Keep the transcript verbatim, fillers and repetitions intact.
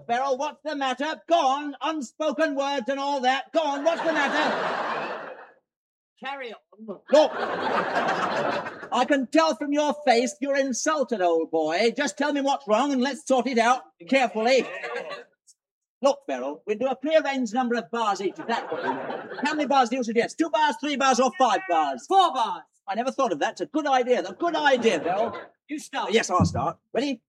Beryl, what's the matter? Go on, unspoken words and all that. Go on, what's the matter? Carry on. Look, I can tell from your face you're insulted, old boy. Just tell me what's wrong and let's sort it out carefully. Look, Beryl, we'll do a prearranged number of bars each. Is that what you want? How many bars do you suggest? Two bars, three bars, or five bars? Four bars. I never thought of that. It's a good idea. A good idea, Beryl. You start. Yes, I'll start. Ready?